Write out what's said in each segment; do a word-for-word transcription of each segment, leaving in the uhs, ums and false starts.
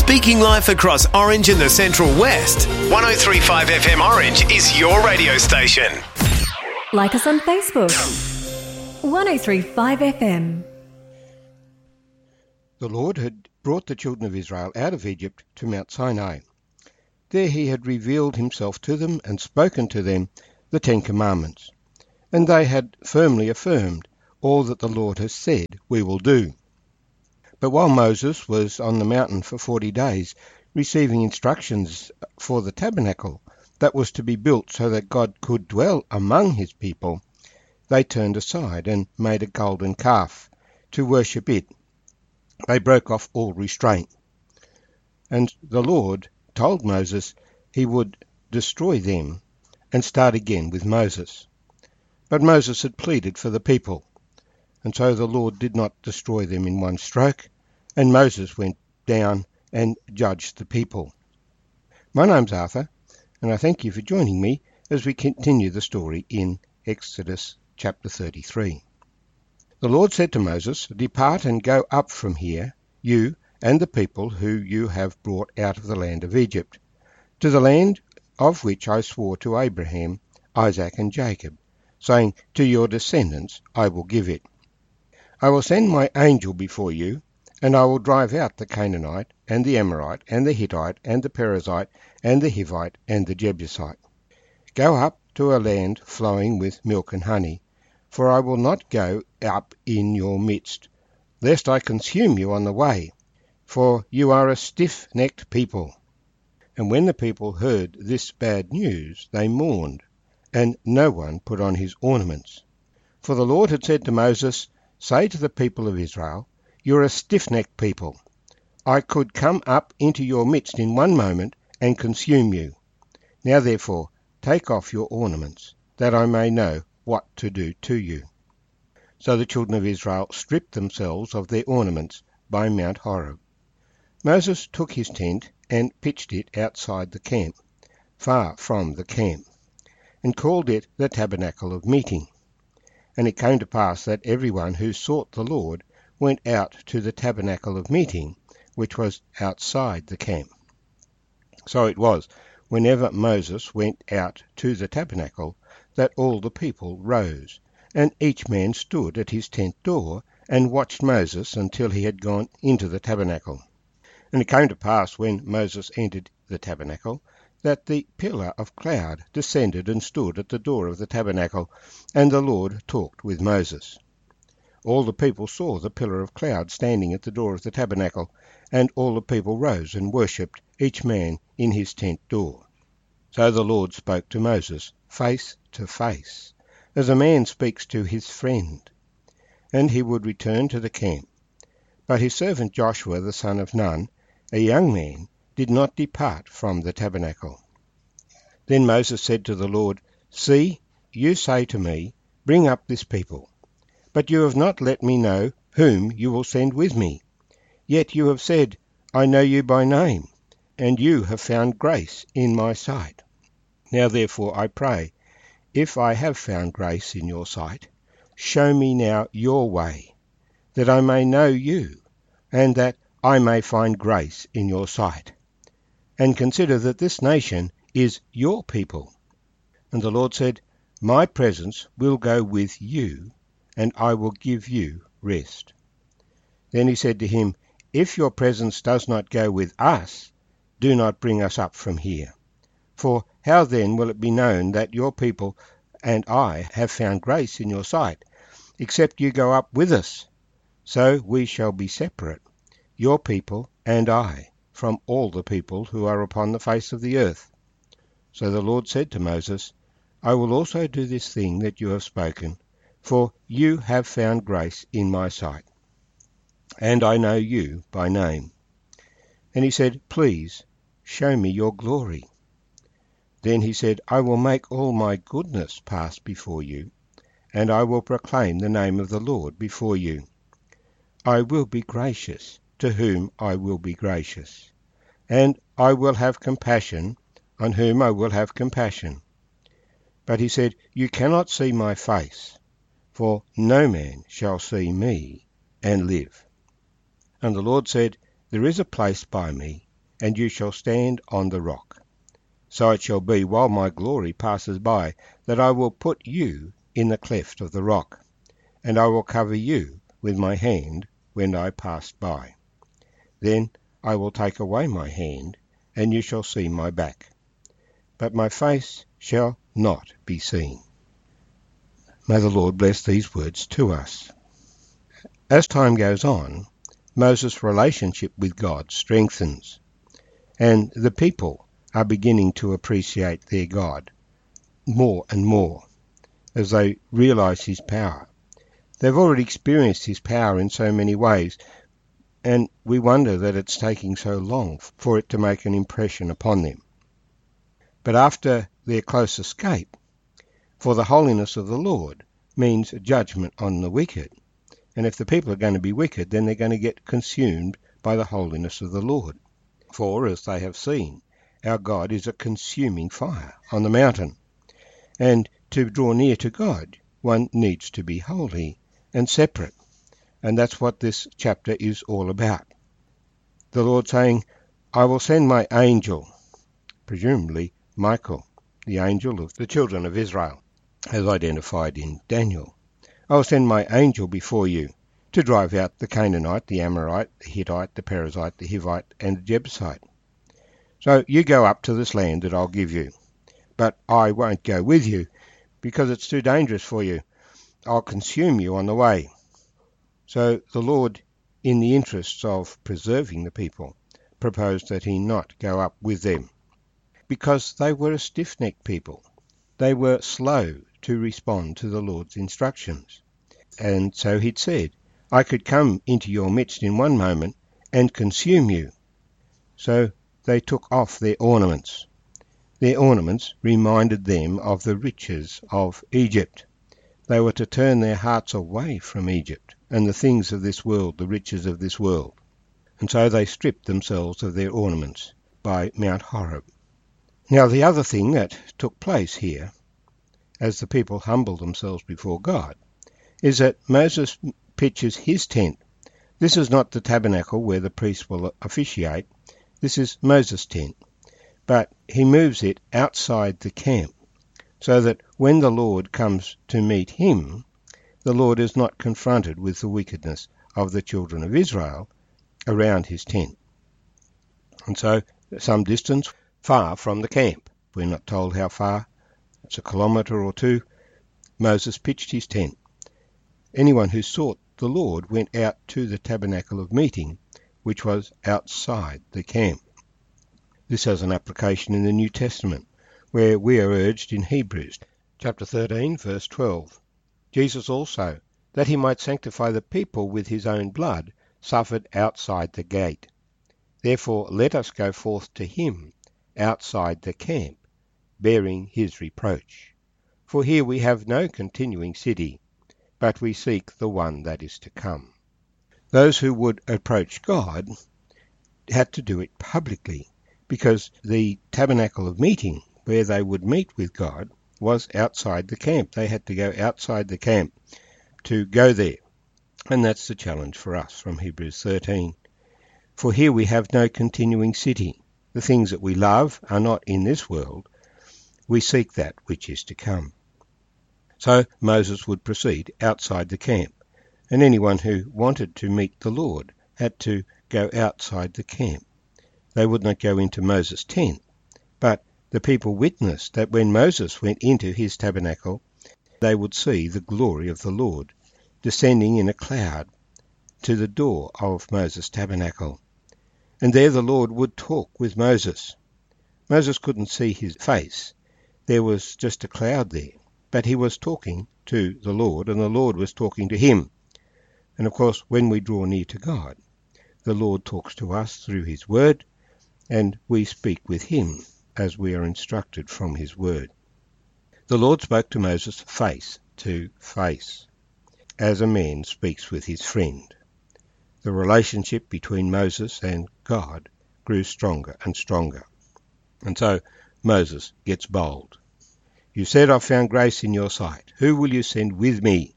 Speaking life across Orange and the Central West. one oh three point five F M Orange is your radio station. Like us on Facebook. one oh three point five F M. The Lord had brought the children of Israel out of Egypt to Mount Sinai. There he had revealed himself to them and spoken to them the Ten Commandments. And they had firmly affirmed all that the Lord has said we will do. But while Moses was on the mountain for forty days, receiving instructions for the tabernacle that was to be built so that God could dwell among his people, they turned aside and made a golden calf to worship it. They broke off all restraint. And the Lord told Moses he would destroy them and start again with Moses. But Moses had pleaded for the people, and so the Lord did not destroy them in one stroke, and Moses went down and judged the people. My name's Arthur, and I thank you for joining me as we continue the story in Exodus chapter thirty-three. The Lord said to Moses, "Depart and go up from here, you and the people who you have brought out of the land of Egypt, to the land of which I swore to Abraham, Isaac, and Jacob, saying, to your descendants I will give it. I will send my angel before you, and I will drive out the Canaanite, and the Amorite, and the Hittite, and the Perizzite, and the Hivite, and the Jebusite. Go up to a land flowing with milk and honey, for I will not go up in your midst, lest I consume you on the way, for you are a stiff-necked people." And when the people heard this bad news, they mourned, and no one put on his ornaments. For the Lord had said to Moses, "Say to the people of Israel, you are a stiff-necked people. I could come up into your midst in one moment and consume you. Now therefore, take off your ornaments, that I may know what to do to you." So the children of Israel stripped themselves of their ornaments by Mount Horeb. Moses took his tent and pitched it outside the camp, far from the camp, and called it the Tabernacle of Meeting. And it came to pass that everyone who sought the Lord went out to the Tabernacle of Meeting, which was outside the camp. So it was, whenever Moses went out to the tabernacle, that all the people rose, and each man stood at his tent door, and watched Moses until he had gone into the tabernacle. And it came to pass, when Moses entered the tabernacle, that the pillar of cloud descended and stood at the door of the tabernacle, and the Lord talked with Moses. All the people saw the pillar of cloud standing at the door of the tabernacle, and all the people rose and worshipped, each man in his tent door. So the Lord spoke to Moses face to face, as a man speaks to his friend. And he would return to the camp. But his servant Joshua the son of Nun, a young man, did not depart from the tabernacle. Then Moses said to the Lord, "See, you say to me, bring up this people. But you have not let me know whom you will send with me. Yet you have said, I know you by name, and you have found grace in my sight. Now therefore I pray, if I have found grace in your sight, show me now your way, that I may know you, and that I may find grace in your sight. And consider that this nation is your people." And the Lord said, "My presence will go with you, and I will give you rest." Then he said to him, "If your presence does not go with us, do not bring us up from here. For how then will it be known that your people and I have found grace in your sight, except you go up with us? So we shall be separate, your people and I, from all the people who are upon the face of the earth." So the Lord said to Moses, "I will also do this thing that you have spoken, for you have found grace in my sight, and I know you by name." And he said, "Please, show me your glory." Then he said, "I will make all my goodness pass before you, and I will proclaim the name of the Lord before you. I will be gracious to whom I will be gracious, and I will have compassion on whom I will have compassion." But he said, "You cannot see my face, for no man shall see me and live." And the Lord said, "There is a place by me and you shall stand on the rock. So it shall be, while my glory passes by, that I will put you in the cleft of the rock, and I will cover you with my hand when I pass by. Then I will take away my hand, and you shall see my back, but my face shall not be seen. May the Lord bless these words to us. As time goes on, Moses' relationship with God strengthens, and the people are beginning to appreciate their God more and more as they realize his power. They've already experienced his power in so many ways, and we wonder that it's taking so long for it to make an impression upon them. But after their close escape, for the holiness of the Lord means judgment on the wicked. And if the people are going to be wicked, then they're going to get consumed by the holiness of the Lord. For, as they have seen, our God is a consuming fire on the mountain. And to draw near to God, one needs to be holy and separate. And that's what this chapter is all about. The Lord saying, I will send my angel, presumably Michael, the angel of the children of Israel, as identified in Daniel. I will send my angel before you to drive out the Canaanite, the Amorite, the Hittite, the Perizzite, the Hivite, and the Jebusite. So you go up to this land that I'll give you, but I won't go with you because it's too dangerous for you. I'll consume you on the way. So the Lord, in the interests of preserving the people, proposed that he not go up with them, because they were a stiff-necked people. They were slow to respond to the Lord's instructions. And so he'd said, I could come into your midst in one moment and consume you. So they took off their ornaments. Their ornaments reminded them of the riches of Egypt. They were to turn their hearts away from Egypt and the things of this world, the riches of this world. And so they stripped themselves of their ornaments by Mount Horeb. Now the other thing that took place here, as the people humbled themselves before God, is that Moses pitches his tent. This is not the tabernacle where the priests will officiate. This is Moses' tent. But he moves it outside the camp, so that when the Lord comes to meet him, the Lord is not confronted with the wickedness of the children of Israel around his tent. And so, some distance far from the camp, we're not told how far, it's a kilometre or two, Moses pitched his tent. Anyone who sought the Lord went out to the tabernacle of meeting, which was outside the camp. This has an application in the New Testament, where we are urged in Hebrews, chapter thirteen, verse twelve. Jesus also, that he might sanctify the people with his own blood, suffered outside the gate. Therefore let us go forth to him outside the camp, bearing his reproach. For here we have no continuing city, but we seek the one that is to come. Those who would approach God had to do it publicly, because the tabernacle of meeting, where they would meet with God, was outside the camp. They had to go outside the camp to go there. And that's the challenge for us from Hebrews thirteen. For here we have no continuing city. The things that we love are not in this world. We seek that which is to come. So Moses would proceed outside the camp, and anyone who wanted to meet the Lord had to go outside the camp. They would not go into Moses' tent, but the people witnessed that when Moses went into his tabernacle, they would see the glory of the Lord descending in a cloud to the door of Moses' tabernacle. And there the Lord would talk with Moses. Moses couldn't see his face. There was just a cloud there. But he was talking to the Lord, and the Lord was talking to him. And of course, when we draw near to God, the Lord talks to us through his word, and we speak with him as we are instructed from his word. The Lord spoke to Moses face to face, as a man speaks with his friend. The relationship between Moses and God grew stronger and stronger. And so Moses gets bold. You said, I've found grace in your sight. Who will you send with me?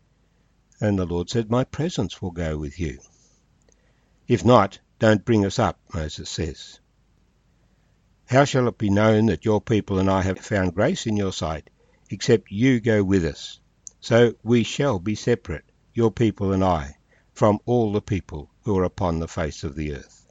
And the Lord said, my presence will go with you. If not, don't bring us up, Moses says. How shall it be known that your people and I have found grace in your sight, except you go with us? So we shall be separate, your people and I, from all the people who are upon the face of the earth.